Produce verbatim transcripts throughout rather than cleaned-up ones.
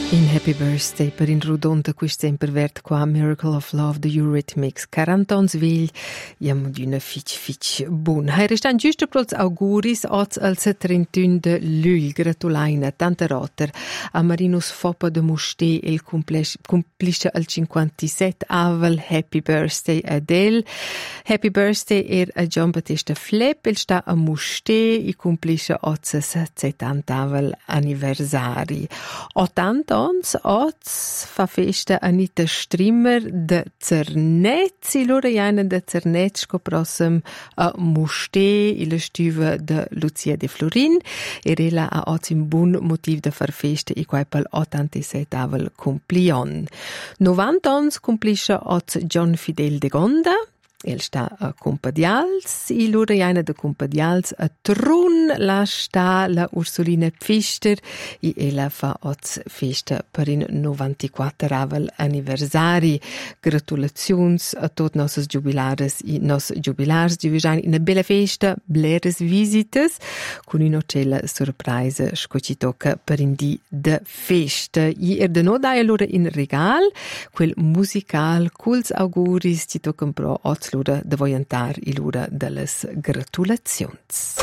In Happy Birthday per in Rudonta quist sempre vert qua Miracle of Love the Eurythmics quaranta ans vegl jam d'üna fitch fitch bun. Hai restan giusto prots auguris oz al trentuno de luglio gratulaina tanta roter a Marinus Foppa de Musté il complisce al cinquantasette avel Happy Birthday Adele. Happy Birthday er a Gian Battista Flepp il sta a Musté i complisce oz settanta avel anniversari. ottanta ons oz fa festa Anita Strimmer de Zernez i lura jaina de Zernez sco prossem a Musté i la stuva de Lucia de Florin e rela a oz in bun motiv de far festa i quai pel ottantasette avel cumplion. novanta ons complisce oz John Fidel de Gonda. El sta a Compadials, i lura jaina de Compadials a Trun, la sta la Ursulina Pfister, i ella fa oz festa per in novantaquattro avel anniversari. Gratulazions a tot nossos jubilares i nos jubilars, di visain in a bella festa, bleres visitas, con una cella surprise sco ci tocca per in di de festa. I er de no dai allora in regal, quel musical, culs auguris, ci tocca pro oz l'ura de voyantar i l'ura de les gratulazions.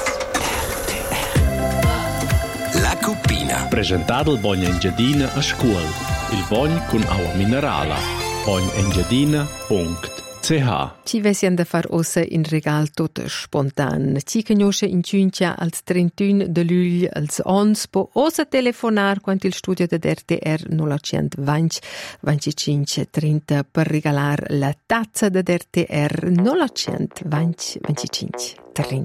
La Cuppina. Presentato il Bogna Engiadina a scuola. Il Bogn con acqua minerale. bogn engiadina punto c h. Ci vessian da far ossa in regal tot spontan. Ci conosce in Ciuncia als trentuno de luglio als ons po ossa telefonar quant il studio de R T R nolla cent venti venticinque trenta per regalar la tazza de R T R nolla cent venti venticinque trenta.